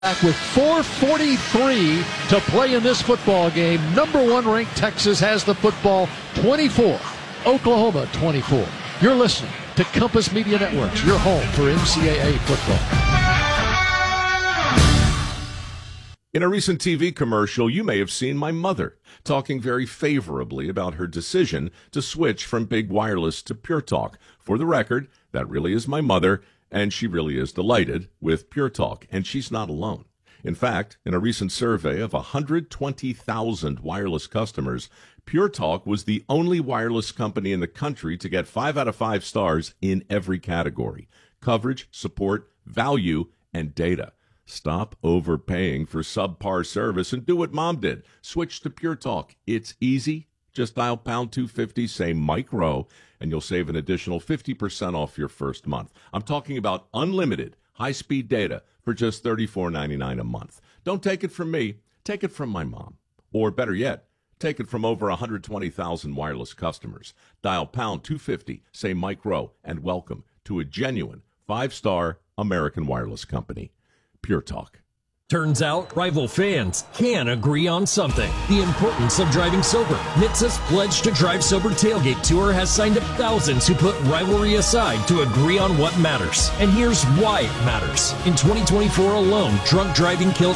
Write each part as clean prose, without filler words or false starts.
Back with 4:43 to play in this football game. Number one ranked Texas has the football, 24. Oklahoma 24. You're listening to Compass Media Networks, your home for NCAA football. In a recent TV commercial, you may have seen my mother talking very favorably about her decision to switch from big wireless to Pure Talk. For the record, that really is my mother, and she really is delighted with Pure Talk, and she's not alone. In fact, in a recent survey of 120,000 wireless customers, Pure Talk was the only wireless company in the country to get 5 out of 5 stars in every category: coverage, support, value, and data. Stop overpaying for subpar service and do what Mom did. Switch to Pure Talk. It's easy. Just dial pound 250, say Mike Rowe, and you'll save an additional 50% off your first month. I'm talking about unlimited high-speed data for just $34.99 a month. Don't take it from me. Take it from my mom. Or better yet, take it from over 120,000 wireless customers. Dial pound 250, say Mike Rowe, and welcome to a genuine 5-star American wireless company. Pure Talk. Turns out, rival fans can agree on something: the importance of driving sober. NHTSA's Pledge to Drive Sober tailgate tour has signed up thousands who put rivalry aside to agree on what matters. And here's why it matters. In 2024 alone, drunk driving killed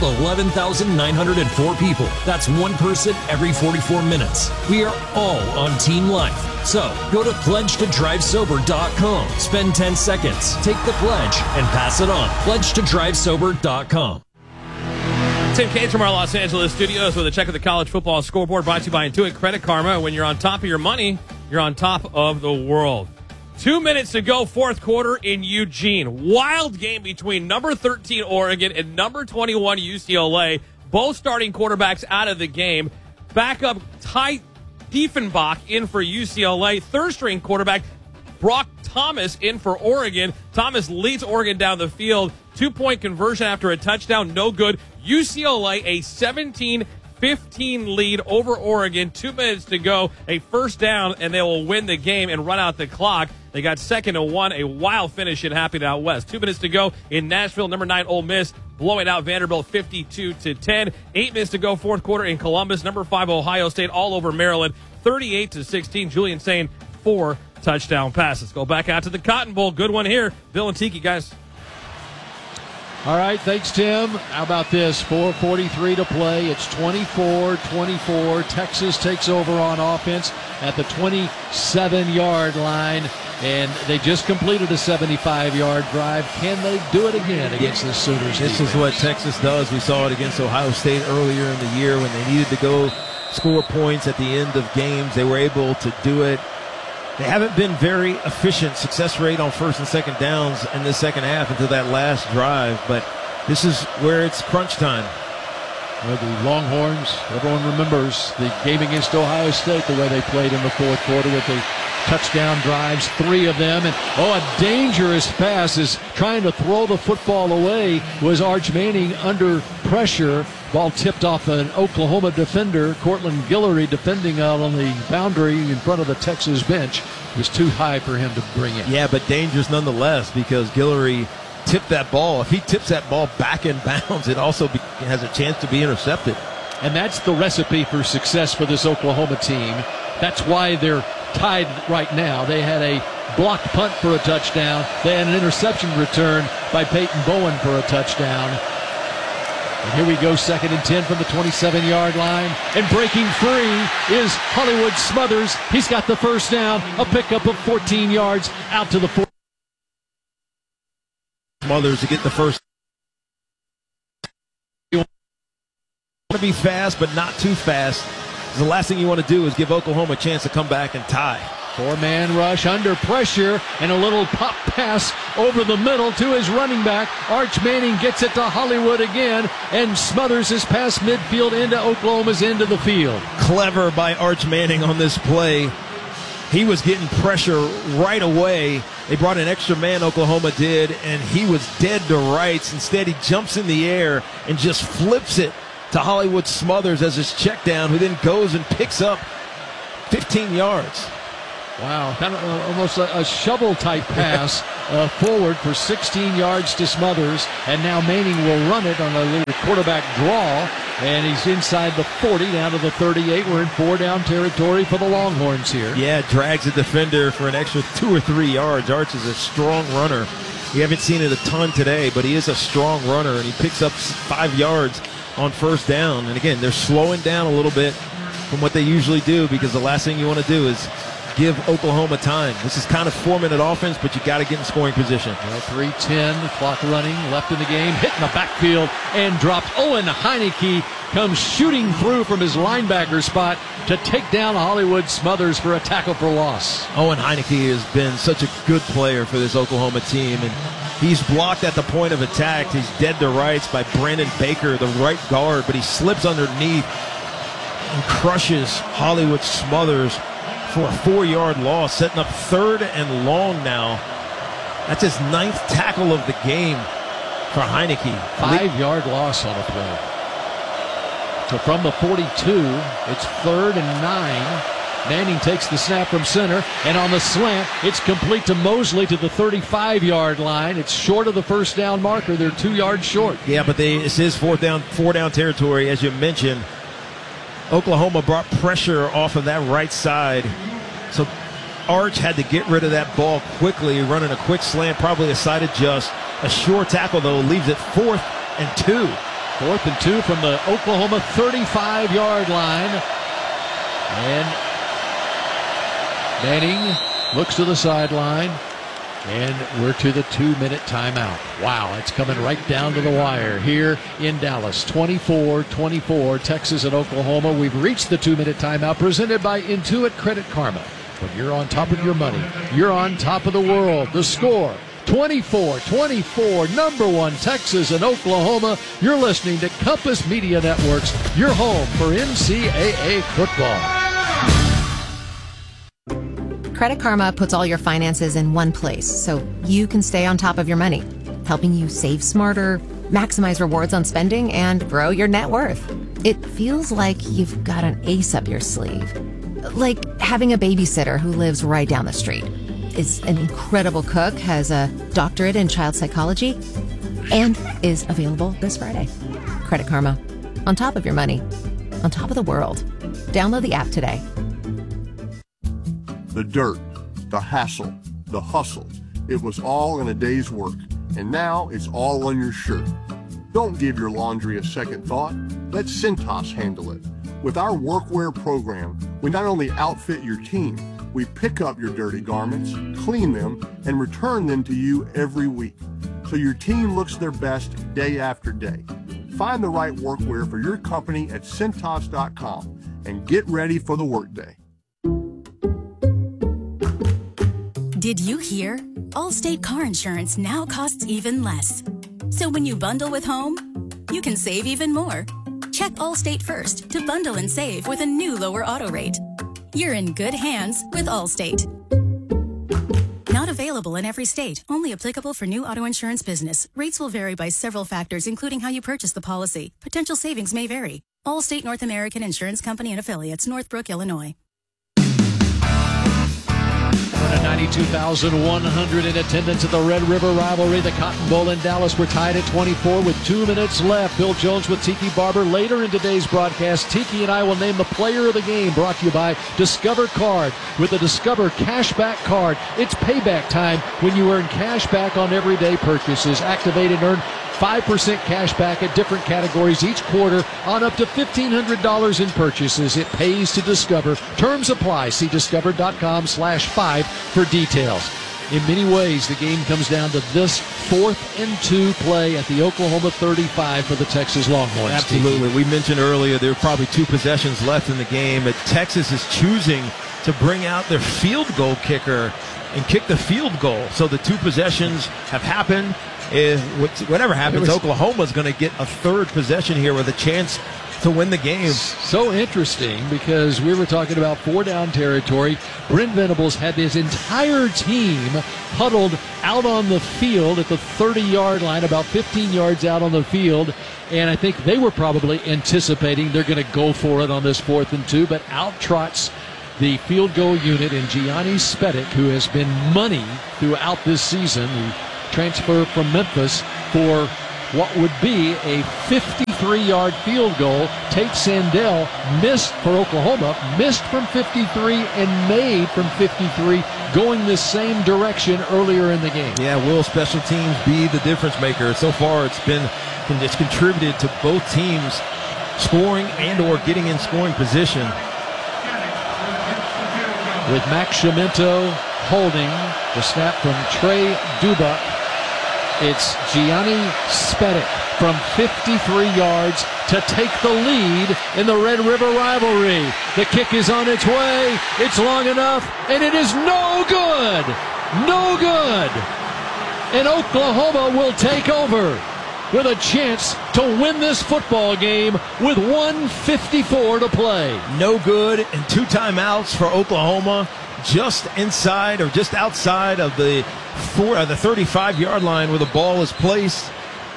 11,904 people. That's one person every 44 minutes. We are all on Team Life. So, go to pledgetodrivesober.com. Spend 10 seconds, take the pledge, and pass it on. pledgetodrivesober.com. Tim Cates from our Los Angeles studios with a check of the college football scoreboard brought to you by Intuit Credit Karma. When you're on top of your money, you're on top of the world. 2 minutes to go, fourth quarter in Eugene. Wild game between number 13 Oregon and number 21 UCLA. Both starting quarterbacks out of the game. Backup Ty Diefenbach in for UCLA. Third-string quarterback Brock Thomas in for Oregon. Thomas leads Oregon down the field. 2-point conversion after a touchdown, no good. UCLA a 17-15 lead over Oregon. 2 minutes to go, a first down, and they will win the game and run out the clock. They got 2nd and 1, a wild finish in Happy Out West. 2 minutes to go in Nashville. Number 9 Ole Miss blowing out Vanderbilt 52-10. 8 minutes to go, fourth quarter in Columbus. Number 5 Ohio State all over Maryland, 38-16. Julian Sain 4 touchdown passes. Go back out to the Cotton Bowl. Good one here. Bill and Tiki, guys. All right, thanks, Tim. How about this? 4:43 to play. It's 24-24. Texas takes over on offense at the 27-yard line, and they just completed a 75-yard drive. Can they do it again against the Sooners? This is what Texas does. We saw it against Ohio State earlier in the year when they needed to go score points at the end of games. They were able to do it. They haven't been very efficient success rate on first and second downs in the second half until that last drive, but this is where it's crunch time. Well, the Longhorns, everyone remembers the game against Ohio State, the way they played in the fourth quarter with the touchdown drives, 3 of them. And, a dangerous pass is trying to throw the football away was Arch Manning under pressure. Ball tipped off an Oklahoma defender, Cortland Guillory, defending out on the boundary in front of the Texas bench. It was too high for him to bring in. Yeah, but dangerous nonetheless because Guillory tipped that ball. If he tips that ball back in bounds, it also has a chance to be intercepted. And that's the recipe for success for this Oklahoma team. That's why they're tied right now. They had a blocked punt for a touchdown. They had an interception return by Peyton Bowen for a touchdown. And here we go, 2nd and 10 from the 27-yard line. And breaking free is Hollywood Smothers. He's got the first down, a pickup of 14 yards out to the 4. Smothers to get the first. You want to be fast, but not too fast. The last thing you want to do is give Oklahoma a chance to come back and tie. 4-man rush under pressure and a little pop pass over the middle to his running back. Arch Manning gets it to Hollywood again, and Smothers is past midfield into Oklahoma's end of the field. Clever by Arch Manning on this play. He was getting pressure right away. They brought an extra man, Oklahoma did, and he was dead to rights. Instead, he jumps in the air and just flips it to Hollywood Smothers as his check down, who then goes and picks up 15 yards. Wow, kind of almost a shovel-type pass forward for 16 yards to Smothers, and now Manning will run it on a little quarterback draw, and he's inside the 40 down to the 38. We're in 4-down territory for the Longhorns here. Yeah, drags a defender for an extra 2 or 3 yards. Arch is a strong runner. We haven't seen it a ton today, but he is a strong runner, and he picks up 5 yards on first down. And again, they're slowing down a little bit from what they usually do, because the last thing you want to do is give Oklahoma time. This is kind of 4-minute offense, but you got to get in scoring position. Well, 3:10, the clock running, left in the game, hit in the backfield and dropped. Owen Heineke comes shooting through from his linebacker spot to take down Hollywood Smothers for a tackle for loss. Owen Heineke has been such a good player for this Oklahoma team, and he's blocked at the point of attack. He's dead to rights by Brandon Baker, the right guard, but he slips underneath and crushes Hollywood Smothers for a 4-yard loss, setting up 3rd and long now. That's his 9th tackle of the game for Heineke. 5-yard loss on a play. So from the 42, it's 3rd and 9. Manning takes the snap from center, and on the slant, it's complete to Mosley to the 35-yard line. It's short of the first down marker. They're 2 yards short. Yeah, but this is 4-down territory, as you mentioned. Oklahoma brought pressure off of that right side, so Arch had to get rid of that ball quickly, running a quick slant, probably a side adjust. A short tackle, though, leaves it 4th and 2. 4th and 2 from the Oklahoma 35-yard line. And Manning looks to the sideline. And we're to the 2-minute timeout. Wow, it's coming right down to the wire here in Dallas. 24-24, Texas and Oklahoma. We've reached the 2-minute timeout presented by Intuit Credit Karma. When you're on top of your money, you're on top of the world. The score, 24-24, number 1, Texas and Oklahoma. You're listening to Compass Media Networks, your home for NCAA football. Credit Karma puts all your finances in one place so you can stay on top of your money, helping you save smarter, maximize rewards on spending, and grow your net worth. It feels like you've got an ace up your sleeve. Like having a babysitter who lives right down the street, is an incredible cook, has a doctorate in child psychology, and is available this Friday. Credit Karma. On top of your money. On top of the world. Download the app today. The dirt, the hassle, the hustle. It was all in a day's work, and now it's all on your shirt. Don't give your laundry a second thought. Let Cintas handle it. With our workwear program, we not only outfit your team, we pick up your dirty garments, clean them, and return them to you every week, so your team looks their best day after day. Find the right workwear for your company at Cintas.com and get ready for the workday. Did you hear? Allstate car insurance now costs even less. So when you bundle with home, you can save even more. Check Allstate first to bundle and save with a new lower auto rate. You're in good hands with Allstate. Not available in every state. Only applicable for new auto insurance business. Rates will vary by several factors, including how you purchase the policy. Potential savings may vary. Allstate North American Insurance Company and Affiliates, Northbrook, Illinois. 92,100 in attendance at the Red River Rivalry, the Cotton Bowl in Dallas. We're tied at 24 with 2 minutes left. Bill Jones with Tiki Barber. Later in today's broadcast, Tiki and I will name the player of the game, brought to you by Discover Card. With the Discover Cashback Card, it's payback time when you earn cash back on everyday purchases. Activate and earn 5% cash back at different categories each quarter on up to $1,500 in purchases. It pays to Discover. Terms apply. See discover.com/5 for details. In many ways, the game comes down to this 4th and 2 play at the Oklahoma 35 for the Texas Longhorns. Absolutely. We mentioned earlier there are probably 2 possessions left in the game, but Texas is choosing to bring out their field goal kicker and kick the field goal. So the 2 possessions have happened. Whatever happens, Oklahoma's going to get a 3rd possession here with a chance to win the game. So interesting, because we were talking about 4-down territory. Brent Venables had his entire team huddled out on the field at the 30-yard line, about 15 yards out on the field, and I think they were probably anticipating they're going to go for it on this 4th and 2, but out trots the field goal unit in Gianni Spedic, who has been money throughout this season. He transferred from Memphis for what would be a 53-yard field goal. Tate Sandell missed for Oklahoma, missed from 53 and made from 53, going the same direction earlier in the game. Yeah, will special teams be the difference maker? So far, it's contributed to both teams scoring and or getting in scoring position. With Max Chiamento holding the snap from Trey Dubuck, it's Gianni Spedic from 53 yards to take the lead in the Red River rivalry. The kick is on its way. It's long enough, and it is no good. No good. And Oklahoma will take over with a chance to win this football game with 1:54 to play. No good, and 2 timeouts for Oklahoma, just inside or just outside of the 35-yard line where the ball is placed.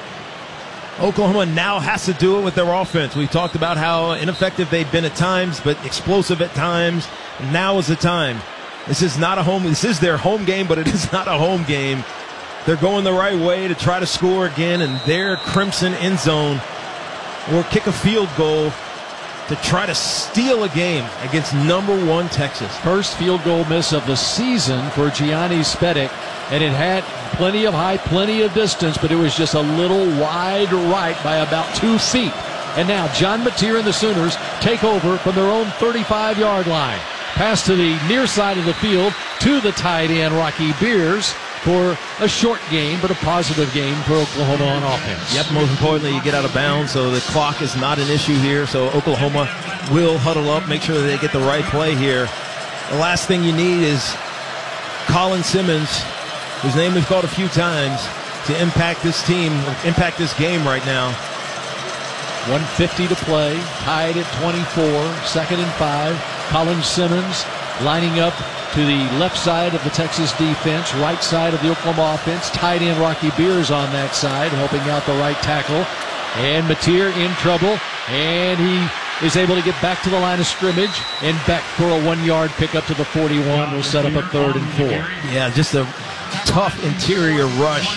Oklahoma now has to do it with their offense. We talked about how ineffective they've been at times, but explosive at times. Now is the time. This is their home game, but it is not a home game. They're going the right way to try to score again in their crimson end zone or kick a field goal to try to steal a game against #1 Texas. First field goal miss of the season for Gianni Spedic, and it had plenty of height, plenty of distance, but it was just a little wide right by about 2 feet. And now John Mateer and the Sooners take over from their own 35-yard line. Pass to the near side of the field to the tight end, Rocky Beers, for a short game, but a positive game for Oklahoma on offense. Yep, most importantly, you get out of bounds, so the clock is not an issue here. So Oklahoma will huddle up, make sure that they get the right play here. The last thing you need is Colin Simmons, whose name we've called a few times, to impact this team, impact this game right now. 1:50 to play, tied at 24, 2nd and 5. Colin Simmons lining up to the left side of the Texas defense, right side of the Oklahoma offense. Tight end Rocky Beers on that side, helping out the right tackle. And Mateer in trouble, and he is able to get back to the line of scrimmage and back for a 1-yard pickup to the 41. Will set up a 3rd and 4. Yeah, just a tough interior rush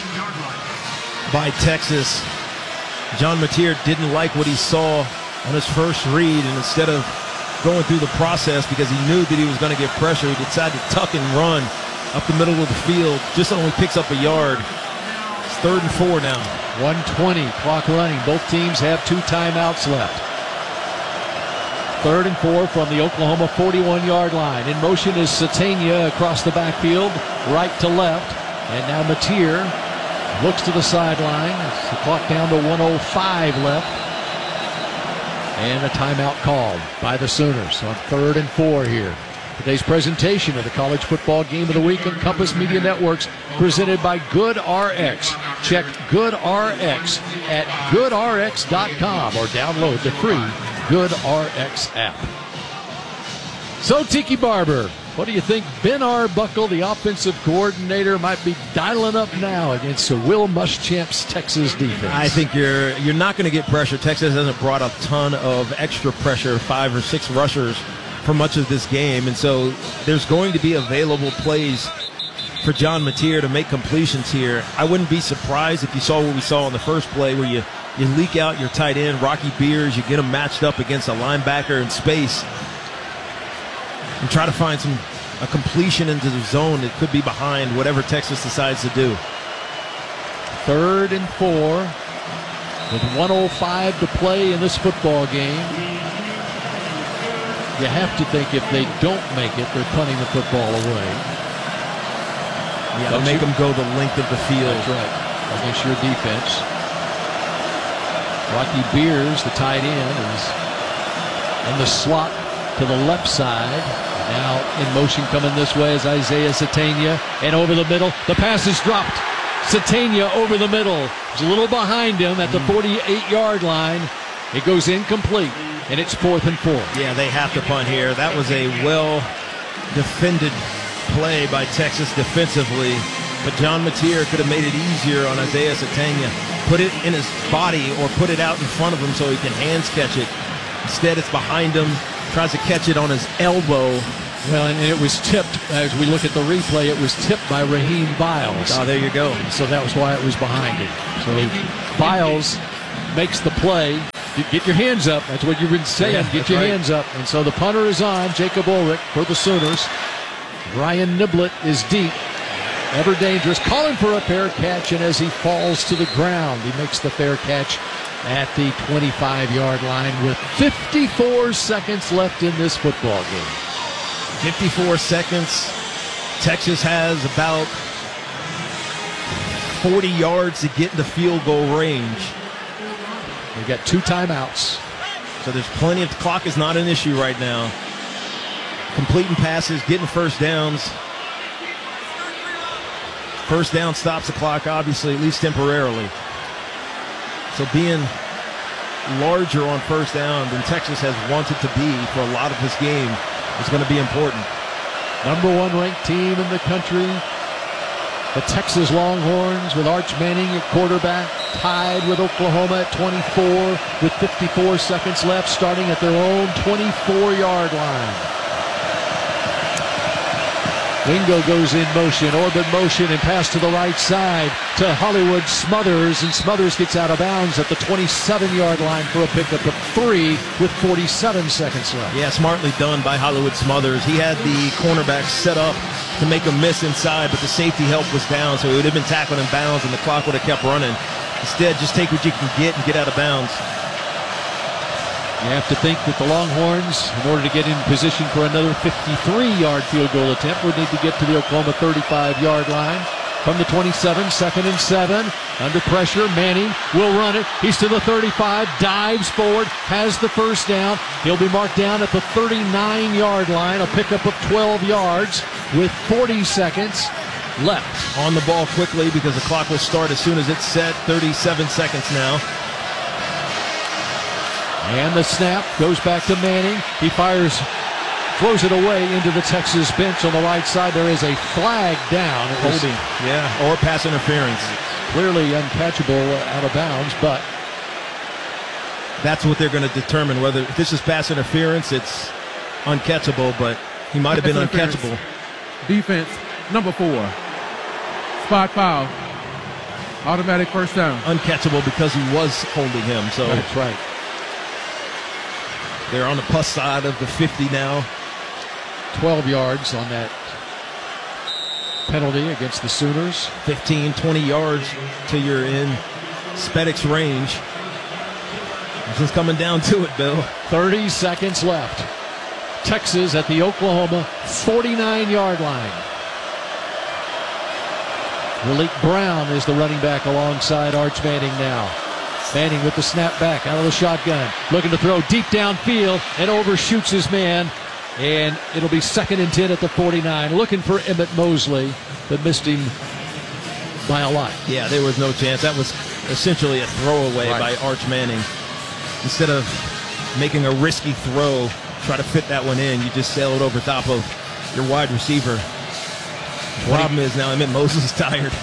by Texas. John Mateer didn't like what he saw on his first read, and instead of going through the process because he knew that he was going to get pressure, he decided to tuck and run up the middle of the field. Just only picks up a yard. It's 3rd and 4 now. 1:20, clock running. Both teams have 2 timeouts left. 3rd and 4 from the Oklahoma 41-yard line. In motion is Satania across the backfield, right to left. And now Mateer looks to the sideline. It's the clock down to 1:05 left. And a timeout called by the Sooners on 3rd and 4 here. Today's presentation of the College Football Game of the Week on Compass Media Networks, presented by GoodRx. Check GoodRx at GoodRx.com or download the free GoodRx app. So, Tiki Barber, what do you think Ben Arbuckle, the offensive coordinator, might be dialing up now against the Will Muschamp's Texas defense? I think you're not going to get pressure. Texas hasn't brought a ton of extra pressure, 5 or 6 rushers for much of this game, and so there's going to be available plays for John Mateer to make completions here. I wouldn't be surprised if you saw what we saw in the first play where you leak out your tight end, Rocky Beers, you get him matched up against a linebacker in space and try to find a completion into the zone that could be behind whatever Texas decides to do. 3rd and 4 with 1:05 to play in this football game. You have to think if they don't make it, they're punting the football away. Yeah, they'll make them go the length of the field. That's right, against your defense. Rocky Beers, the tight end, is in the slot to the left side. Now in motion coming this way is Isaiah Satania, and over the middle, the pass is dropped. Satania over the middle. He's a little behind him at the 48-yard line. It goes incomplete, and it's 4th and 4. Yeah, they have to punt here. That was a well-defended play by Texas defensively, but John Mateer could have made it easier on Isaiah Satania. Put it in his body or put it out in front of him so he can hands catch it. Instead, it's behind him. Tries to catch it on his elbow, Well, and it was tipped, as we look at the replay, it was tipped by Raheem Biles. Oh, there you go. So that was why it was behind him. So Biles makes the play. Get your hands up. That's what you've been saying. Yeah, Get your hands up. And so the punter is on, Jacob Ulrich for the Sooners. Ryan Niblett is deep. Ever dangerous. Calling for a fair catch, and as he falls to the ground, he makes the fair catch at the 25-yard line with 54 seconds left in this football game. 54 seconds. Texas has about 40 yards to get into field goal range. They got 2 timeouts. So there's plenty of the clock is not an issue right now. Completing passes, getting first downs. First down stops the clock, obviously, at least temporarily. So being larger on first down than Texas has wanted to be for a lot of this game is going to be important. Number 1 ranked team in the country. The Texas Longhorns with Arch Manning at quarterback, tied with Oklahoma at 24 with 54 seconds left, starting at their own 24-yard line. Wingo goes in motion, orbit motion, and pass to the right side to Hollywood Smothers, and Smothers gets out of bounds at the 27-yard line for a pickup of 3 with 47 seconds left. Yeah, smartly done by Hollywood Smothers. He had the cornerback set up to make a miss inside, but the safety help was down, so he would have been tackled in bounds, and the clock would have kept running. Instead, just take what you can get and get out of bounds. You have to think that the Longhorns, in order to get in position for another 53-yard field goal attempt, would need to get to the Oklahoma 35-yard line. From the 27, 2nd and 7. Under pressure, Manning will run it. He's to the 35, dives forward, has the first down. He'll be marked down at the 39-yard line, a pickup of 12 yards with 40 seconds left. On the ball quickly because the clock will start as soon as it's set. 37 seconds now. And the snap goes back to Manning. He fires, throws it away into the Texas bench on the right side. There is a flag down. Holding, yeah, or pass interference. Clearly uncatchable out of bounds, but that's what they're going to determine. Whether if this is pass interference, it's uncatchable, but he might have been uncatchable. Defense, number 4. Spot foul. Automatic first down. Uncatchable because he was holding him. So that's right. They're on the plus side of the 50 now. 12 yards on that penalty against the Sooners. 15, 20 yards till you're in Spedix range. It's just coming down to it, Bill. 30 seconds left. Texas at the Oklahoma 49-yard line. Malik Brown is the running back alongside Arch Manning now. Manning with the snap back out of the shotgun. Looking to throw deep downfield and overshoots his man. And it'll be 2nd and 10 at the 49. Looking for Emmett Mosley, but missed him by a lot. Yeah, there was no chance. That was essentially a throwaway by Arch Manning. Instead of making a risky throw, try to fit that one in, you just sail it over top of your wide receiver. The problem is now Emmett Mosley is tired.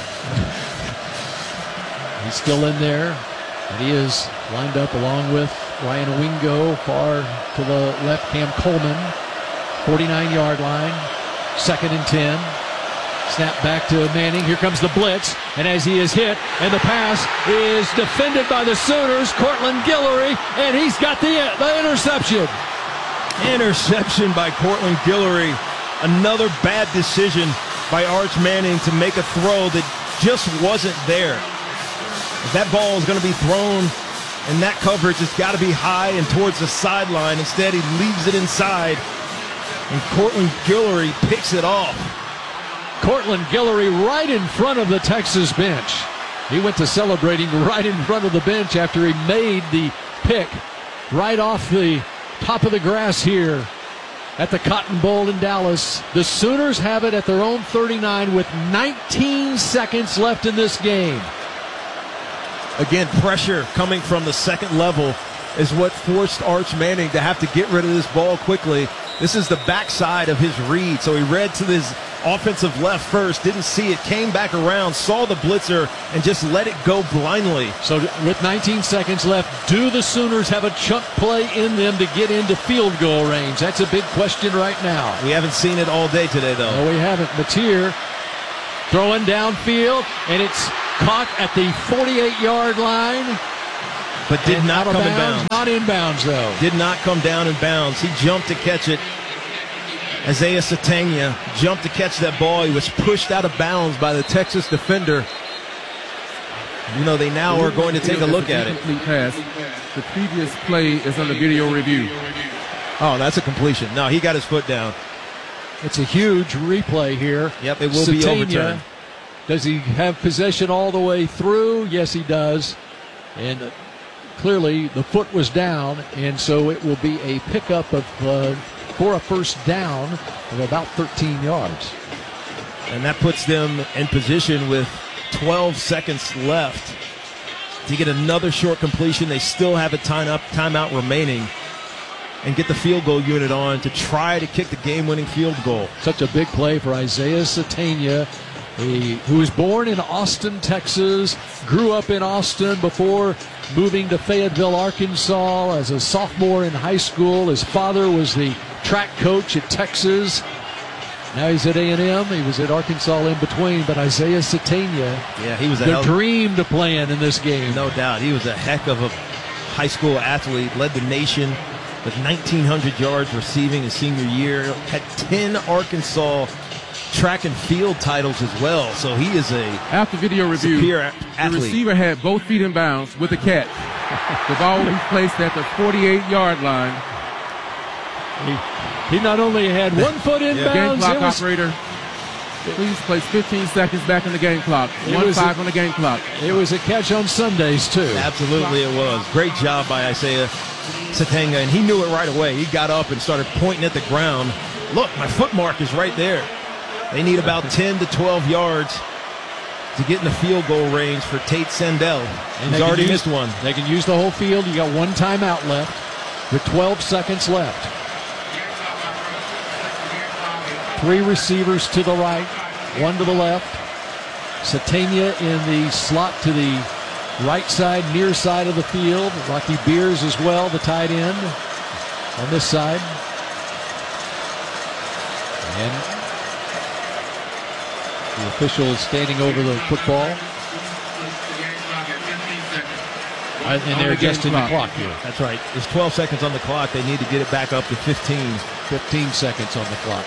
He's still in there. And he is lined up along with Ryan Wingo, far to the left, Cam Coleman. 49-yard line, 2nd and 10. Snap back to Manning. Here comes the blitz. And as he is hit, and the pass is defended by the Sooners, Cortland Guillory, and he's got the interception. Interception by Cortland Guillory. Another bad decision by Arch Manning to make a throw that just wasn't there. If that ball is going to be thrown and that coverage has got to be high and towards the sideline. Instead, he leaves it inside, and Cortland Guillory picks it off. Cortland Guillory right in front of the Texas bench. He went to celebrating right in front of the bench after he made the pick right off the top of the grass here at the Cotton Bowl in Dallas. The Sooners have it at their own 39 with 19 seconds left in this game. Again, pressure coming from the second level is what forced Arch Manning to have to get rid of this ball quickly. This is the backside of his read. So he read to his offensive left first, didn't see it, came back around, saw the blitzer, and just let it go blindly. So with 19 seconds left, do the Sooners have a chunk play in them to get into field goal range? That's a big question right now. We haven't seen it all day today, though. No, we haven't. Mateer throwing downfield, and it's caught at the 48-yard line. But did not come in bounds. Not in bounds, though. Did not come down in bounds. He jumped to catch it. Isaiah Sategna jumped to catch that ball. He was pushed out of bounds by the Texas defender. You know, they now are going to take a look at it. Pass. The previous play is under video review. Oh, that's a completion. No, he got his foot down. It's a huge replay here. Yep, it will be overturned. Does he have possession all the way through? Yes, he does. And clearly the foot was down, and so it will be a pickup of for a first down of about 13 yards. And that puts them in position with 12 seconds left to get another short completion. They still have a timeout remaining and get the field goal unit on to try to kick the game-winning field goal. Such a big play for Isaiah Sategna, who was born in Austin, Texas, grew up in Austin before moving to Fayetteville, Arkansas as a sophomore in high school. His father was the track coach at Texas. Now he's at A&M. He was at Arkansas in between, but Isaiah Sategna, he was the dream to play in this game. No doubt. He was a heck of a high school athlete, led the nation with 1,900 yards receiving his senior year, had 10 Arkansas track and field titles as well. So he is after video review, superior athlete. The receiver had both feet in bounds with the catch. The ball was placed at the 48-yard line. He not only had one foot in bounds. Game clock operator, please place 15 seconds back in the game clock. 1-5 on the game clock. It was a catch on Sundays, too. Absolutely it was. Great job by Isaiah Sategna, and he knew it right away. He got up and started pointing at the ground. Look, my foot mark is right there. They need about 10 to 12 yards to get in the field goal range for Tate Sendell. And he's already missed one. They can use the whole field. You got one timeout left with 12 seconds left. 3 receivers to the right, 1 to the left. Sategna in the slot to the right side, near side of the field. Rocky Beers as well, the tight end on this side. And the official is standing over the football. And they're adjusting the clock here. That's right. There's 12 seconds on the clock. They need to get it back up to 15. 15 seconds on the clock.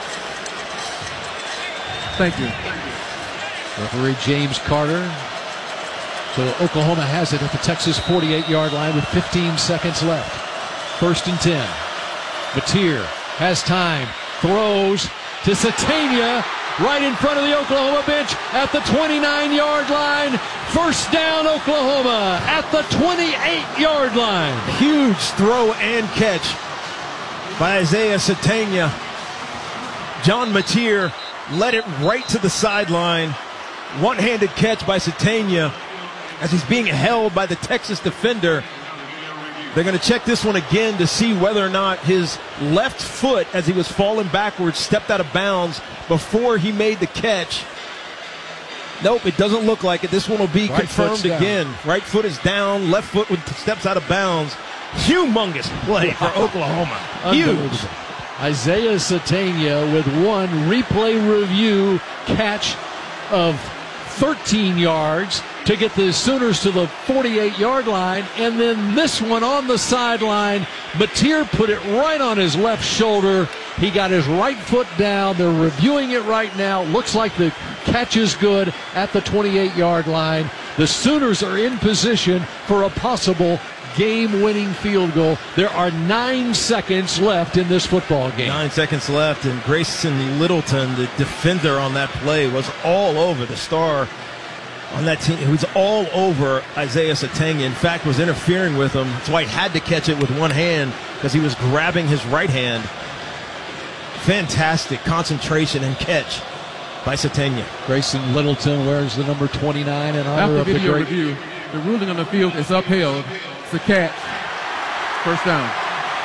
Thank you. Referee James Carter. So Oklahoma has it at the Texas 48-yard line with 15 seconds left. 1st and 10. Mateer has time. Throws to Sategna right in front of the Oklahoma bench at the 29-yard line. First down, Oklahoma at the 28-yard line. Huge throw and catch by Isaiah Sategna. John Mateer led it right to the sideline. One-handed catch by Sategna as he's being held by the Texas defender. They're going to check this one again to see whether or not his left foot, as he was falling backwards, stepped out of bounds before he made the catch. Nope, it doesn't look like it. This one will be confirmed again. Right foot is down, left foot steps out of bounds. Humongous play for Oklahoma. Huge. Isaiah Sategna with one replay review catch of 13 yards to get the Sooners to the 48-yard line, and then this one on the sideline. Mateer put it right on his left shoulder. He got his right foot down. They're reviewing it right now. Looks like the catch is good at the 28-yard line. The Sooners are in position for a possible game-winning field goal. There are 9 seconds left in this football game. 9 seconds left, and Grayson Littleton, the defender on that play, was all over the star on that team. He was all over Isaiah Sategna. In fact, was interfering with him. That's why he had to catch it with one hand, because he was grabbing his right hand. Fantastic concentration and catch by Sategna. Grayson Littleton wears the number 29 in honor After of the video great... review, the ruling on the field is upheld. It's a catch. First down.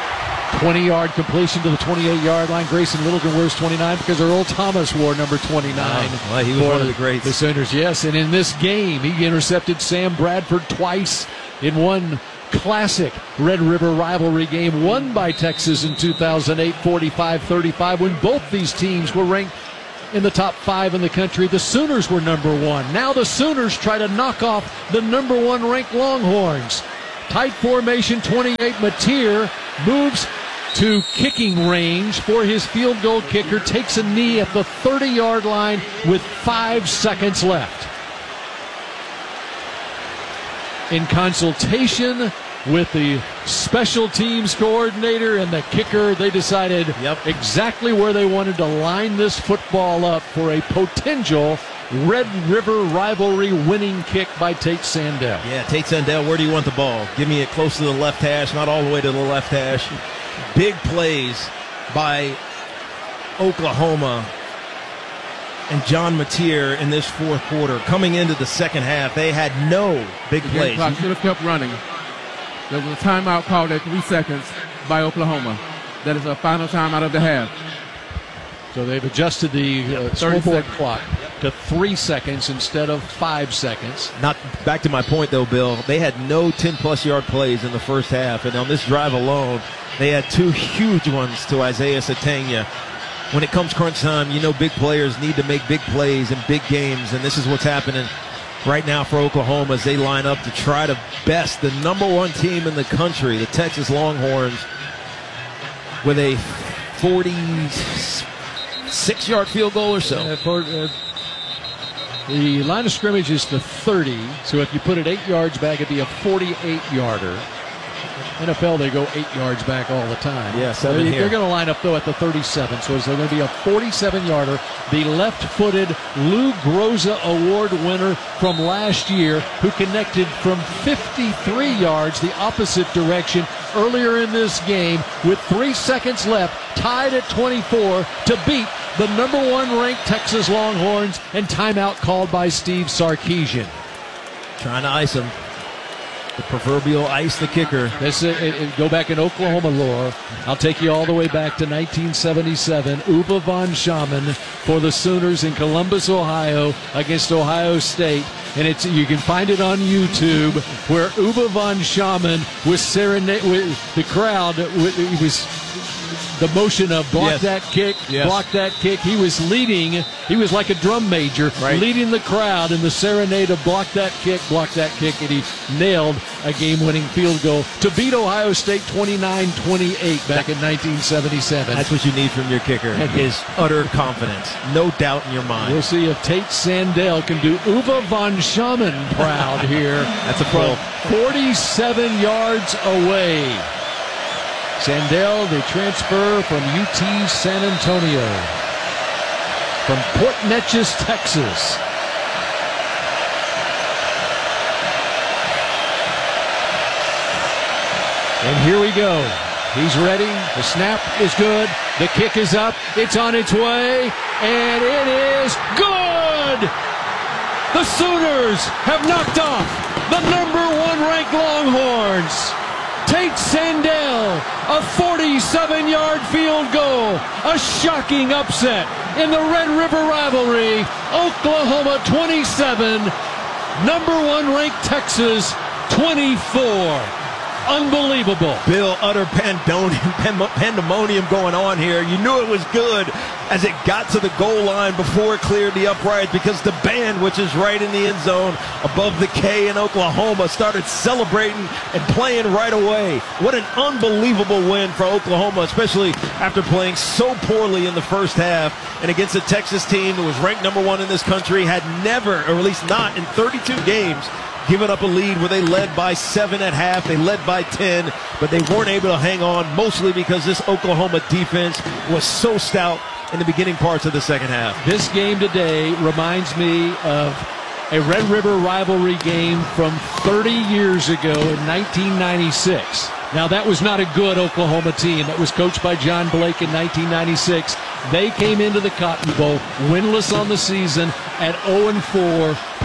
20-yard completion to the 28-yard line. Grayson Littleton wears 29 because Earl Thomas wore number 29. Well, he was one of the greats. The Sooners, yes. And in this game, he intercepted Sam Bradford twice in one classic Red River rivalry game won by Texas in 2008, 45-35, when both these teams were ranked in the top 5 in the country. The Sooners were number 1. Now the Sooners try to knock off the number 1 ranked Longhorns. Tight formation, 28. Mateer moves to kicking range for his field goal kicker, takes a knee at the 30-yard line with 5 seconds left. In consultation with the special teams coordinator and the kicker, they decided exactly where they wanted to line this football up for a potential Red River rivalry winning kick by Tate Sandell. Yeah, Tate Sandell, where do you want the ball? Give me it close to the left hash, not all the way to the left hash. Big plays by Oklahoma and John Mateer in this fourth quarter. Coming into the second half, they had no big plays. The clock should have kept running. There was a timeout called at 3 seconds by Oklahoma. That is a final timeout of the half. So they've adjusted the scoreboard clock to 3 seconds instead of 5 seconds. Not back to my point, though, Bill. They had no 10-plus yard plays in the first half, and on this drive alone, they had 2 huge ones to Isaiah Satania. When it comes crunch time, you know big players need to make big plays in big games, and this is what's happening right now for Oklahoma as they line up to try to best the number 1 team in the country, the Texas Longhorns, with a 46-yard field goal or so. The line of scrimmage is the 30, so if you put it 8 yards back, it'd be a 48-yarder. NFL, they go 8 yards back all the time. Yeah, 7 here. They're going to line up, though, at the 37, so it's going to be a 47-yarder. The left-footed Lou Groza Award winner from last year, who connected from 53 yards the opposite direction earlier in this game with 3 seconds left, tied at 24 to beat the number 1 ranked Texas Longhorns, and timeout called by Steve Sarkisian. Trying to ice him. The proverbial ice the kicker. Go back in Oklahoma lore. I'll take you all the way back to 1977. Uwe von Schamann for the Sooners in Columbus, Ohio, against Ohio State. And you can find it on YouTube, where Uwe von Schamann was serenading the crowd. He was the motion of block that kick, block that kick. He was leading. He was like a drum major, leading the crowd in the serenade of block that kick, and he nailed a game-winning field goal to beat Ohio State 29-28 back in 1977. That's what you need from your kicker, is utter confidence. No doubt in your mind. We'll see if Tate Sandell can do Uwe von Schamann proud here. That's a pull. 47 yards away. Sandell, the transfer from UT San Antonio, from Port Neches, Texas. And here we go. He's ready. The snap is good. The kick is up. It's on its way. And it is good! The Sooners have knocked off the number 1 ranked Longhorns. Tate Sandell, a 47-yard field goal, a shocking upset in the Red River rivalry. Oklahoma 27, number 1 ranked Texas 24. Unbelievable. Bill, utter pandemonium going on here. You knew it was good as it got to the goal line before it cleared the uprights, because the band, which is right in the end zone above the K in Oklahoma, started celebrating and playing right away. What an unbelievable win for Oklahoma, especially after playing so poorly in the first half and against a Texas team that was ranked number 1 in this country, had never, or at least not in 32 games, given up a lead where they led by 7 at half. They led by 10, but they weren't able to hang on, mostly because this Oklahoma defense was so stout in the beginning parts of the second half. This game today reminds me of a Red River rivalry game from 30 years ago in 1996. Now, that was not a good Oklahoma team. That was coached by John Blake in 1996. They came into the Cotton Bowl winless on the season at 0-4,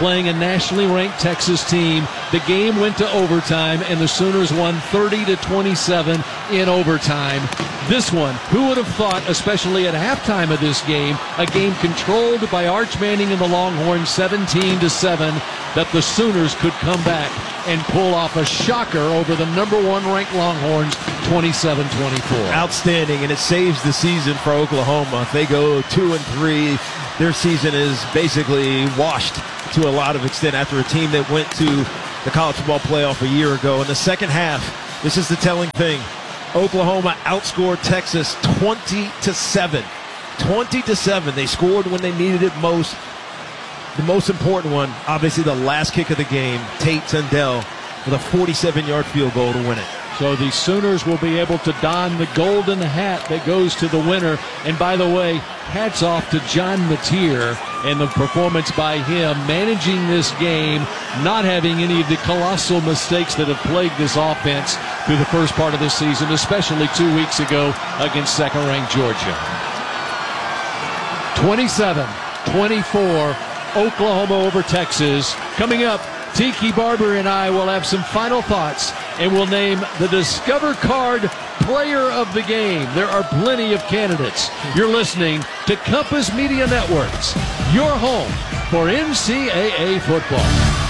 playing a nationally ranked Texas team. The game went to overtime, and the Sooners won 30-27 in overtime. This one, who would have thought, especially at halftime of this game, a game controlled by Arch Manning and the Longhorns 17-7, that the Sooners could come back and pull off a shocker over the number 1 ranked Longhorns 27-24. Outstanding, and it saves the season for Oklahoma. If they go 2-3, their season is basically washed to a lot of extent after a team that went to the college football playoff a year ago. In the second half, this is the telling thing. Oklahoma outscored Texas 20-7. 20-7. They scored when they needed it most. The most important one, obviously the last kick of the game, Tate Tindall with a 47-yard field goal to win it. So the Sooners will be able to don the golden hat that goes to the winner. And by the way, hats off to John Mateer and the performance by him, managing this game, not having any of the colossal mistakes that have plagued this offense through the first part of the season, especially 2 weeks ago against second-ranked Georgia. 27-24. Oklahoma over Texas. Coming up, Tiki Barber and I will have some final thoughts, and we'll name the Discover Card Player of the Game. There are plenty of candidates. You're listening to Compass Media Networks, your home for NCAA football.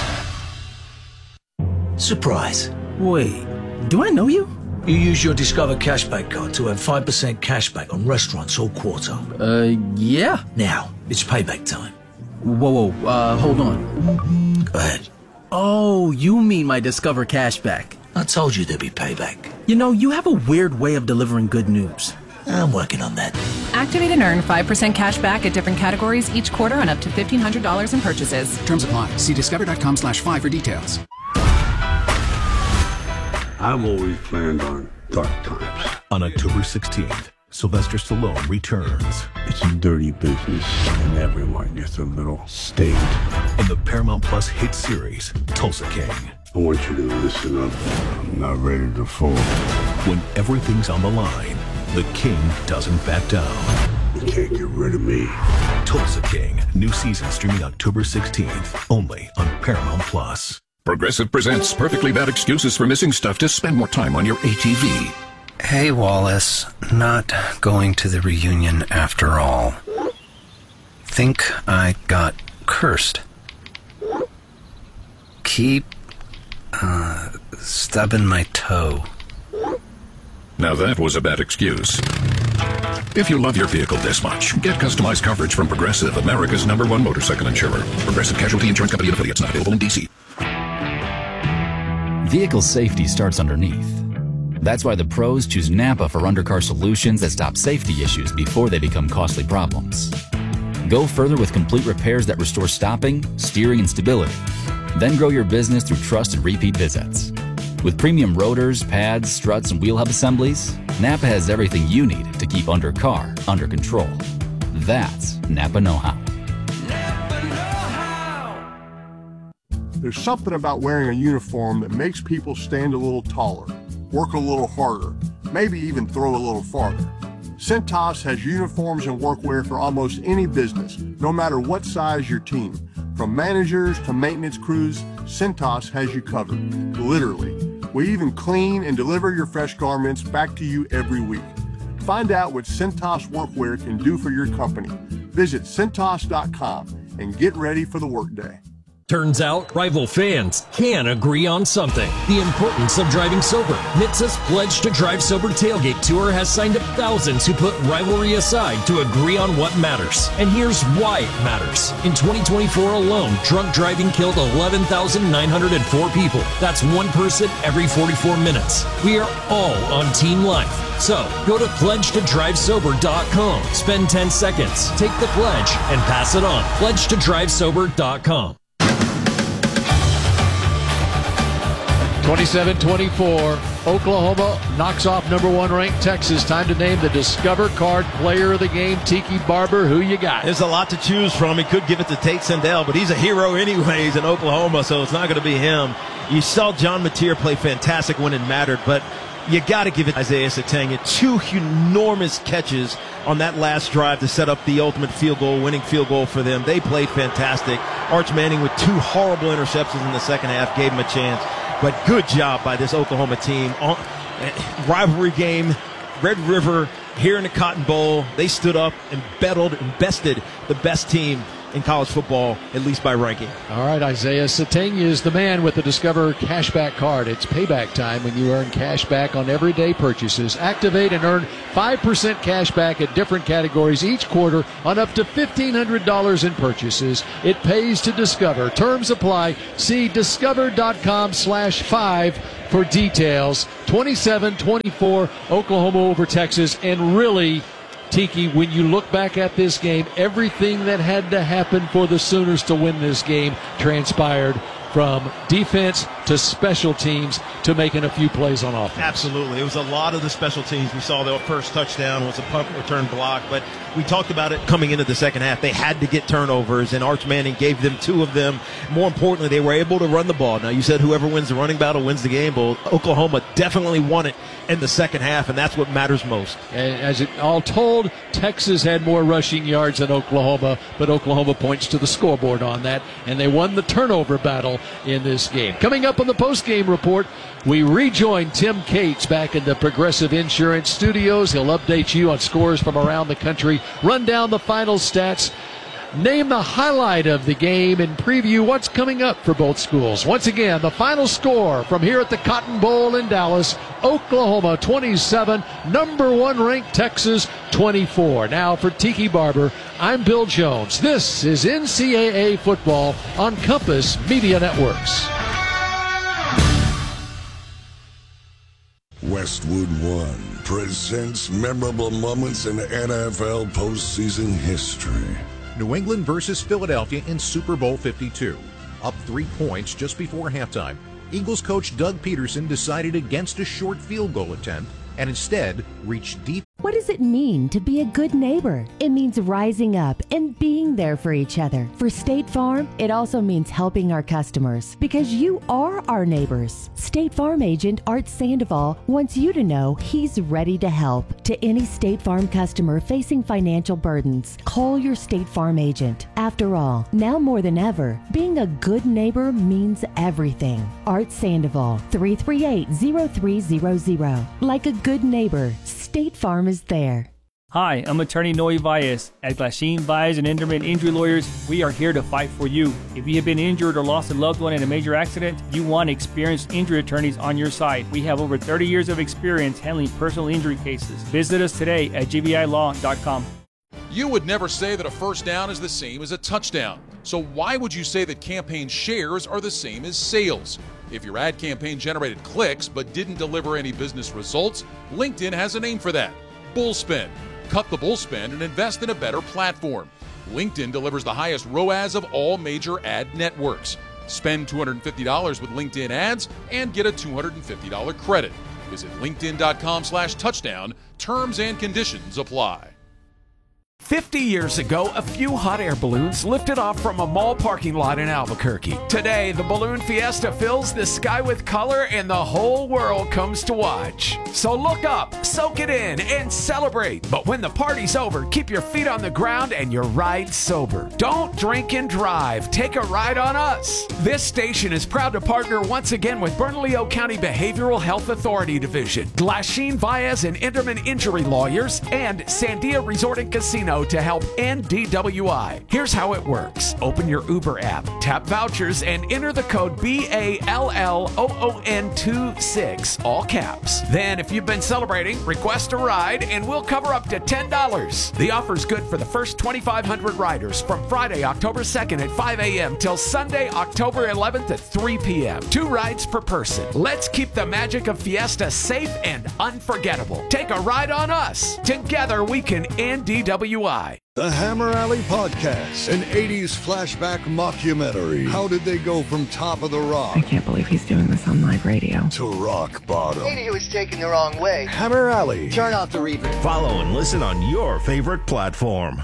Surprise. Wait, do I know you? You use your Discover Cashback card to have 5% cashback on restaurants all quarter. Yeah. Now, it's payback time. Whoa, hold on. Go ahead. Oh, you mean my Discover Cashback. I told you there'd be payback. You know, you have a weird way of delivering good news. I'm working on that. Activate and earn 5% cash back at different categories each quarter on up to $1,500 in purchases. Terms apply. See discover.com/5 for details. I've always planned on dark times. On October 16th, Sylvester Stallone returns. It's a dirty business, and everyone gets a little staked. In the Paramount Plus hit series, Tulsa King. I want you to listen up. I'm not ready to fold. When everything's on the line, the King doesn't back down. You can't get rid of me. Tulsa King, new season streaming October 16th, only on Paramount Plus. Progressive presents Perfectly Bad Excuses for Missing Stuff to Spend More Time on Your ATV. Hey, Wallace. Not going to the reunion after all. Think I got cursed. Keep, stubbing my toe. Now that was a bad excuse. If you love your vehicle this much, get customized coverage from Progressive, America's #1 motorcycle insurer. Progressive Casualty Insurance Company and affiliates, not available in D.C. Vehicle safety starts underneath. That's why the pros choose Napa for undercar solutions that stop safety issues before they become costly problems. Go further with complete repairs that restore stopping, steering, and stability. Then grow your business through trust and repeat visits. With premium rotors, pads, struts, and wheel hub assemblies, Napa has everything you need to keep undercar under control. That's Napa know-how. There's something about wearing a uniform that makes people stand a little taller, work a little harder, maybe even throw a little farther. Cintas has uniforms and workwear for almost any business, no matter what size your team. From managers to maintenance crews, Cintas has you covered, literally. We even clean and deliver your fresh garments back to you every week. Find out what Cintas workwear can do for your company. Visit Cintas.com and get ready for the workday. Turns out, rival fans can agree on something. The importance of driving sober. NHTSA's Pledge to Drive Sober Tailgate Tour has signed up thousands who put rivalry aside to agree on what matters. And here's why it matters. In 2024 alone, drunk driving killed 11,904 people. That's one person every 44 minutes. We are all on Team Life. So, go to pledgetodrivesober.com. Spend 10 seconds, take the pledge, and pass it on. Pledgetodrivesober.com. 27-24, Oklahoma knocks off #1 ranked Texas. Time to name the Discover Card Player of the Game. Tiki Barber, who you got? There's a lot to choose from. He could give it to Tate Tindall, but he's a hero anyways in Oklahoma, so it's not going to be him. You saw John Mateer play fantastic when it mattered, but you got to give it to Isaiah Sategna. 2 enormous catches on that last drive to set up the ultimate field goal, winning field goal for them. They played fantastic. Arch Manning with 2 horrible interceptions in the second half gave him a chance. But good job by this Oklahoma team. Rivalry game, Red River, here in the Cotton Bowl. They stood up and bested the best team in college football, at least by ranking. All right, Isaiah Satania is the man with the Discover Cashback card. It's payback time when you earn cash back on everyday purchases. Activate and earn 5% cash back at different categories each quarter on up to $1,500 in purchases. It pays to Discover. Terms apply. See discover.com/5 for details. 27-24 Oklahoma over Texas, and really, Tiki, when you look back at this game, everything that had to happen for the Sooners to win this game transpired, from defense to special teams to making a few plays on offense. Absolutely. It was a lot of the special teams. We saw the first touchdown was a punt return block, but we talked about it coming into the second half. They had to get turnovers, and Arch Manning gave them 2 of them. More importantly, they were able to run the ball. Now, you said whoever wins the running battle wins the game. Well, Oklahoma definitely won it in the second half, and that's what matters most. And as it all told, Texas had more rushing yards than Oklahoma, but Oklahoma points to the scoreboard on that, and they won the turnover battle in this game. Coming up on the post-game report, we rejoin Tim Cates back in the Progressive Insurance Studios. He'll update you on scores from around the country, run down the final stats, name the highlight of the game, and preview what's coming up for both schools. Once again, the final score from here at the Cotton Bowl in Dallas: Oklahoma 27, number 1 ranked Texas 24. Now for Tiki Barber, I'm Bill Jones. This is NCAA football on Compass Media Networks. Westwood One presents memorable moments in NFL postseason history. New England versus Philadelphia in Super Bowl 52. Up 3 points just before halftime, Eagles coach Doug Peterson decided against a short field goal attempt and instead reached deep. What does it mean to be a good neighbor? It means rising up and being there for each other. For State Farm, it also means helping our customers, because you are our neighbors. State Farm agent Art Sandoval wants you to know he's ready to help. To any State Farm customer facing financial burdens, call your State Farm agent. After all, now more than ever, being a good neighbor means everything. Art Sandoval, 338-0300. Like a good neighbor, State Farm is there. Hi, I'm attorney Noe Valles. At Glasheen, Valles and Enderman Injury Lawyers, we are here to fight for you. If you have been injured or lost a loved one in a major accident, you want experienced injury attorneys on your side. We have over 30 years of experience handling personal injury cases. Visit us today at gbilaw.com. You would never say that a first down is the same as a touchdown. So why would you say that campaign shares are the same as sales? If your ad campaign generated clicks but didn't deliver any business results, LinkedIn has a name for that: Bullspend. Cut the bullspend and invest in a better platform. LinkedIn delivers the highest ROAS of all major ad networks. Spend $250 with LinkedIn ads and get a $250 credit. Visit linkedin.com/touchdown. Terms and conditions apply. 50 years ago, a few hot air balloons lifted off from a mall parking lot in Albuquerque. Today, the Balloon Fiesta fills the sky with color and the whole world comes to watch. So look up, soak it in, and celebrate. But when the party's over, keep your feet on the ground and your ride sober. Don't drink and drive. Take a ride on us. This station is proud to partner once again with Bernalillo County Behavioral Health Authority Division, Glasheen, Valles and Enderman Injury Lawyers, and Sandia Resort and Casino to help end DWI. Here's how it works. Open your Uber app, tap vouchers, and enter the code BALLOON26, all caps. Then, if you've been celebrating, request a ride, and we'll cover up to $10. The offer's good for the first 2,500 riders from Friday, October 2nd at 5 a.m. till Sunday, October 11th at 3 p.m. 2 rides per person. Let's keep the magic of Fiesta safe and unforgettable. Take a ride on us. Together, we can end DWI. The Hammer Alley Podcast, an 80s flashback mockumentary. How did they go from top of the rock? I can't believe he's doing this on live radio. To rock bottom. Maybe he was taken the wrong way. Hammer Alley. Turn off the reverb. Follow and listen on your favorite platform.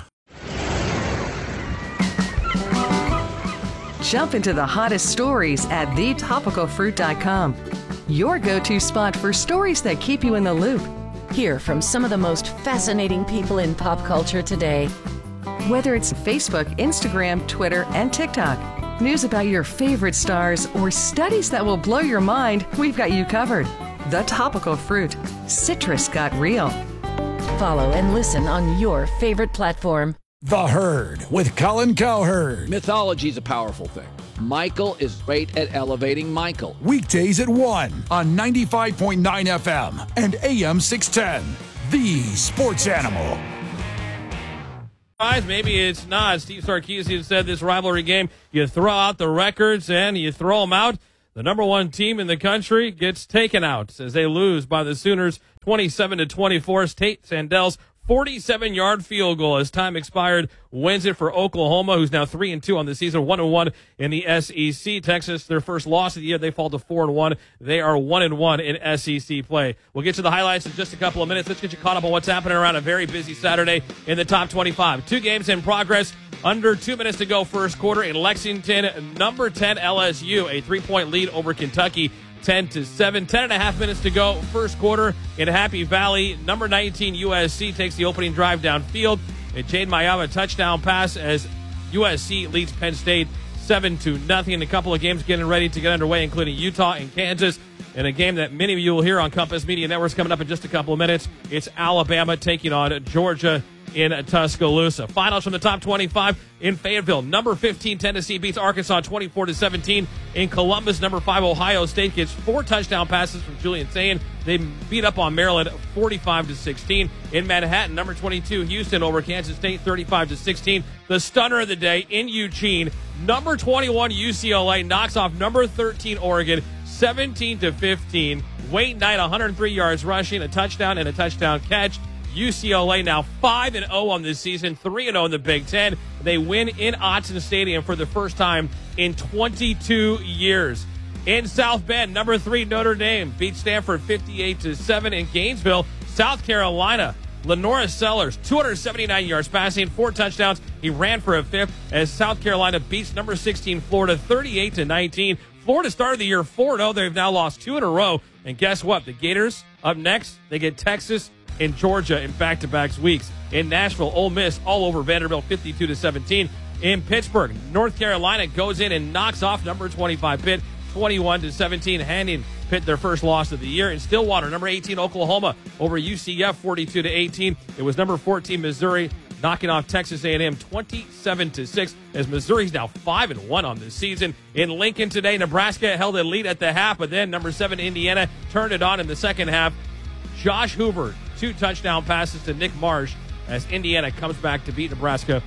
Jump into the hottest stories at thetopicalfruit.com. Your go-to spot for stories that keep you in the loop. Hear from some of the most fascinating people in pop culture today. Whether it's Facebook, Instagram, Twitter, and TikTok, News about your favorite stars, or studies that will blow your mind, we've got you covered. The Topical Fruit. Citrus got real. Follow and listen on your favorite platform. The Herd with Colin Cowherd. Mythology is a powerful thing. Michael is great at elevating Michael. Weekdays at 1 on 95.9 FM and AM 610. The Sports Animal. Maybe it's not. Steve Sarkisian said this rivalry game, you throw out the records and you throw them out. The number one team in the country gets taken out as they lose by the Sooners 27-24. Tate Sandell's 47-yard field goal as time expired wins it for Oklahoma, who's now 3-2 on the season, 1-1 in the SEC. Texas, their first loss of the year, they fall to 4-1. They are 1-1 in SEC play. We'll get to the highlights in just a couple of minutes. Let's get you caught up on what's happening around a very busy Saturday in the top 25. 2 games in progress. Under 2 minutes to go first quarter in Lexington. Number 10 LSU, a 3-point lead over Kentucky. 10-7, 10.5 minutes to go first quarter in Happy Valley. Number 19 USC takes the opening drive downfield. A Jade Mayama touchdown pass as USC leads Penn State 7-0. A couple of games getting ready to get underway, including Utah and Kansas. In a game that many of you will hear on Compass Media Networks coming up in just a couple of minutes, it's Alabama taking on Georgia in Tuscaloosa. Finals from the top 25 in Fayetteville. Number 15 Tennessee beats Arkansas 24-17. In Columbus, number 5 Ohio State gets 4 touchdown passes from Julian Sayin. They beat up on Maryland 45-16. In Manhattan, number 22 Houston over Kansas State 35-16. The stunner of the day in Eugene, number 21 UCLA knocks off number 13 Oregon 17-15. Wayne Knight 103 yards rushing, a touchdown and a touchdown catch. UCLA now 5-0 on this season, 3-0 in the Big Ten. They win in Autzen Stadium for the first time in 22 years. In South Bend, number 3 Notre Dame beats Stanford 58-7. In Gainesville, South Carolina, Lenora Sellers 279 yards passing, 4 touchdowns. He ran for a 5th as South Carolina beats number 16 Florida 38-19. Florida started the year 4-0. They've now lost 2 in a row. And guess what? The Gators up next, they get Texas in Georgia in back-to-back weeks. In Nashville, Ole Miss all over Vanderbilt 52-17. In Pittsburgh, North Carolina goes in and knocks off number 25 Pitt 21-17, handing Pitt their first loss of the year. In Stillwater, number 18 Oklahoma over UCF 42-18. It was number 14 Missouri knocking off Texas A&M 27-6 as Missouri's now 5-1 on this season. In Lincoln today, Nebraska held a lead at the half, but then number 7 Indiana turned it on in the second half. Josh Hoover, 2 touchdown passes to Nick Marsh as Indiana comes back to beat Nebraska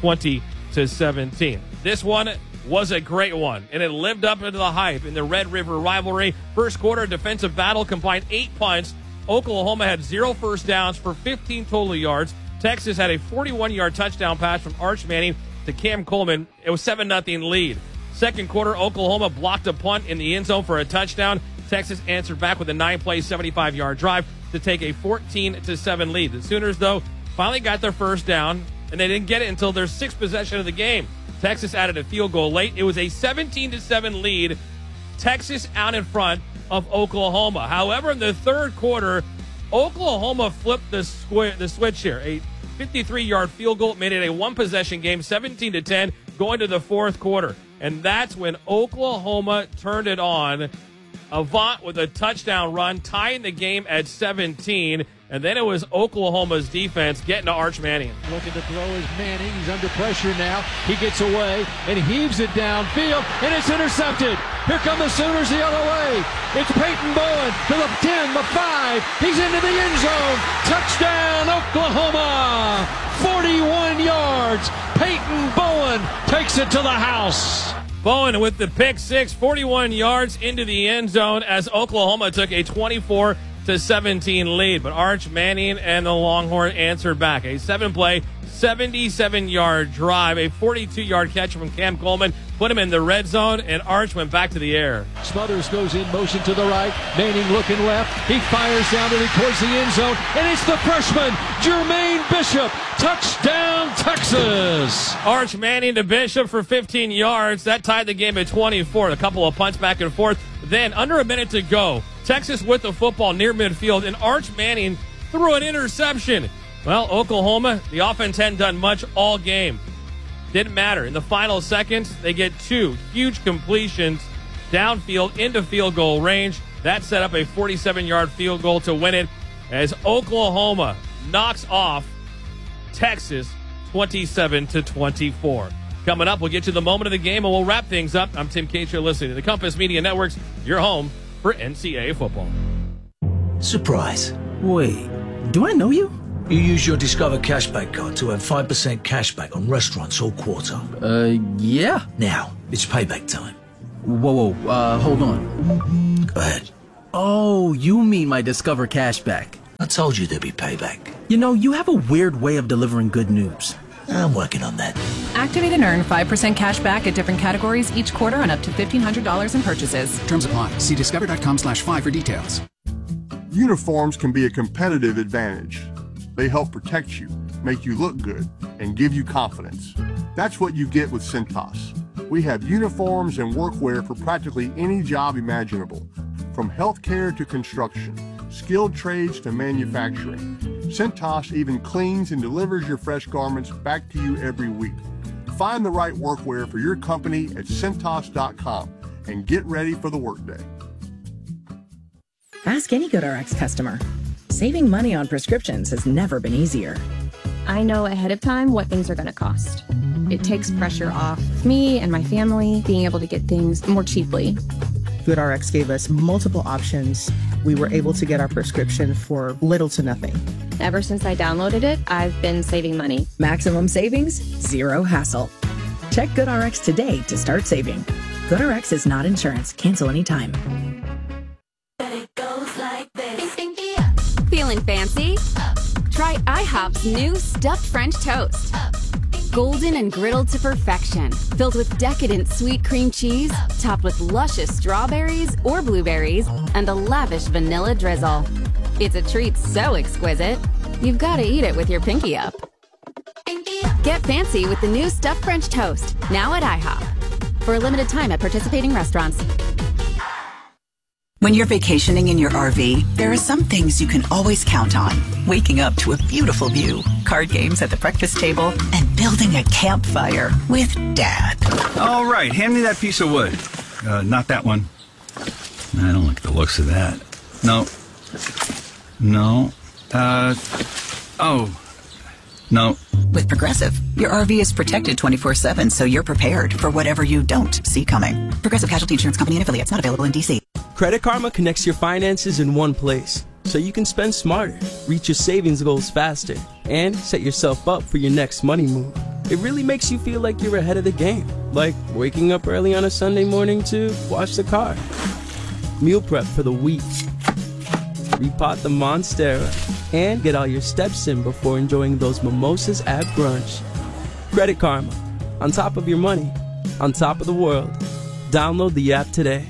20-17. This one was a great one, and it lived up into the hype in the Red River rivalry. First quarter defensive battle combined 8 punts. Oklahoma had 0 first downs for 15 total yards. Texas had a 41-yard touchdown pass from Arch Manning to Cam Coleman. It was 7-0 lead. Second quarter, Oklahoma blocked a punt in the end zone for a touchdown. Texas answered back with a 9-play, 75-yard drive to take a 14-7 lead. The Sooners, though, finally got their first down, and they didn't get it until their 6th possession of the game. Texas added a field goal late. It was a 17-7 lead. Texas out in front of Oklahoma. However, in the third quarter, Oklahoma flipped the switch here. A 53-yard field goal made it a 1-possession game, 17-10, going to the fourth quarter. And that's when Oklahoma turned it on. Avant with a touchdown run, tying the game at 17. And then it was Oklahoma's defense getting to Arch Manning. Looking to throw is Manning. He's under pressure now. He gets away and heaves it downfield, and it's intercepted. Here come the Sooners the other way. It's Peyton Bowen to the 10, the 5. He's into the end zone. Touchdown, Oklahoma. 41 yards. Peyton Bowen takes it to the house. Bowen with the pick 6, 41 yards into the end zone as Oklahoma took a 24-17 lead. But Arch Manning and the Longhorn answered back. A 7-play, 77-yard drive, a 42-yard catch from Cam Coleman, put him in the red zone, and Arch went back to the air. Smothers goes in motion to the right. Manning looking left. He fires down towards the end zone, and it's the freshman, Jermaine Bishop. Touchdown, Texas. Arch Manning to Bishop for 15 yards. That tied the game at 24. A couple of punts back and forth. Then, under a minute to go, Texas with the football near midfield, and Arch Manning threw an interception. Well, Oklahoma, the offense hadn't done much all game. Didn't matter. In the final seconds, they get 2 huge completions downfield into field goal range. That set up a 47-yard field goal to win it as Oklahoma knocks off Texas 27-24. Coming up, we'll get to the moment of the game and we'll wrap things up. I'm Tim Cates. You're listening to the Compass Media Networks, your home for NCAA football. Surprise. Wait, do I know you? You use your Discover Cashback card to earn 5% cashback on restaurants all quarter. Yeah. Now, it's payback time. Whoa, hold on. Go ahead. Oh, you mean my Discover Cashback. I told you there'd be payback. You know, you have a weird way of delivering good news. I'm working on that. Activate and earn 5% cash back at different categories each quarter on up to $1,500 in purchases. Terms apply. See discover.com/5 for details. Uniforms can be a competitive advantage. They help protect you, make you look good, and give you confidence. That's what you get with Cintas. We have uniforms and workwear for practically any job imaginable, from healthcare to construction, skilled trades to manufacturing. Cintas even cleans and delivers your fresh garments back to you every week. Find the right workwear for your company at Cintas.com and get ready for the workday. Ask any GoodRx customer. Saving money on prescriptions has never been easier. I know ahead of time what things are going to cost. It takes pressure off me and my family being able to get things more cheaply. GoodRx gave us multiple options. We were able to get our prescription for little to nothing. Ever since I downloaded it, I've been saving money. Maximum savings, zero hassle. Check GoodRx today to start saving. GoodRx is not insurance. Cancel anytime. Feeling fancy? Try IHOP's new stuffed French toast. Golden and griddled to perfection, filled with decadent sweet cream cheese, topped with luscious strawberries or blueberries, and a lavish vanilla drizzle. It's a treat so exquisite, you've got to eat it with your pinky up. Get fancy with the new stuffed French toast, now at IHOP. For a limited time at participating restaurants. When you're vacationing in your RV, there are some things you can always count on. Waking up to a beautiful view, card games at the breakfast table, and building a campfire with Dad. All right, hand me that piece of wood. Not that one. I don't like the looks of that. No. No. With Progressive, your RV is protected 24/7, so you're prepared for whatever you don't see coming. Progressive Casualty Insurance Company and affiliates, not available in D.C. Credit Karma connects your finances in one place, so you can spend smarter, reach your savings goals faster, and set yourself up for your next money move. It really makes you feel like you're ahead of the game, like waking up early on a Sunday morning to wash the car, meal prep for the week, repot the Monstera, and get all your steps in before enjoying those mimosas at brunch. Credit Karma, on top of your money, on top of the world. Download the app today.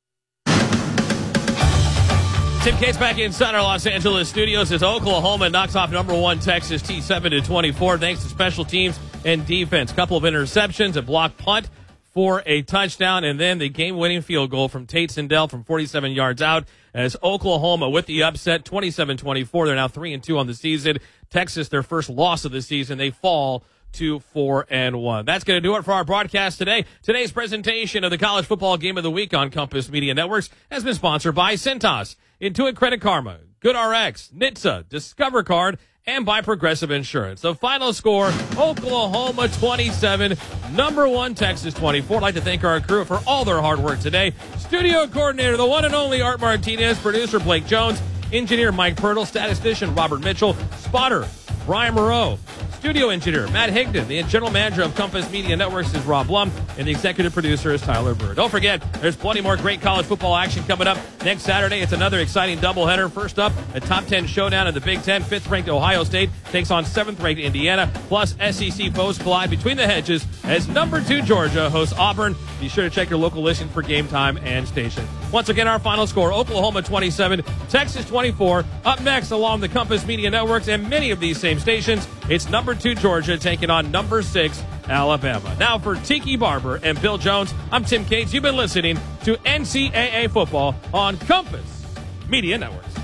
Tim Cates back inside our Los Angeles studios as Oklahoma knocks off #1 Texas T7-24 thanks to special teams and defense. Couple of interceptions, a blocked punt for a touchdown, and then the game-winning field goal from Tate Sindel from 47 yards out as Oklahoma with the upset 27-24. They're now 3-2 on the season. Texas, their first loss of the season. They fall to 4-1. That's going to do it for our broadcast today. Today's presentation of the College Football Game of the Week on Compass Media Networks has been sponsored by Cintas, Intuit Credit Karma, GoodRx, NHTSA, Discover Card, and by Progressive Insurance. The final score, Oklahoma 27, #1 Texas 24. I'd like to thank our crew for all their hard work today. Studio coordinator, the one and only Art Martinez, producer Blake Jones, engineer Mike Pirtle, statistician Robert Mitchell, spotter Brian Moreau, studio engineer Matt Higdon, the general manager of Compass Media Networks is Rob Blum, and the executive producer is Tyler Burr. Don't forget, there's plenty more great college football action coming up next Saturday. It's another exciting doubleheader. First up, a top 10 showdown in the Big Ten. 5th-ranked Ohio State takes on 7th-ranked Indiana, plus SEC foes collide between the hedges as #2 Georgia hosts Auburn. Be sure to check your local listing for game time and station. Once again, our final score, Oklahoma 27, Texas 24. Up next, along the Compass Media Networks and many of these same stations, it's #2 Georgia taking on #6 Alabama. Now for Tiki Barber and Bill Jones, I'm Tim Cates. You've been listening to NCAA Football on Compass Media Networks.